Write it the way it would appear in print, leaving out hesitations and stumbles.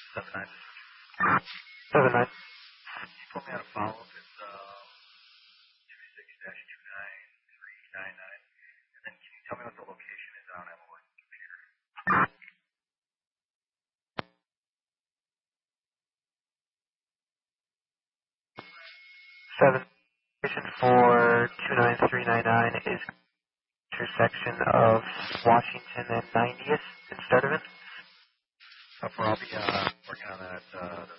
79. 79. Can you put me on a follow-up? It's 26-29399. And then can you tell me what the location is? I don't have a computer. 7. Station for 29399 is intersection of Washington and 90th in Sturtevant. I'll be working on that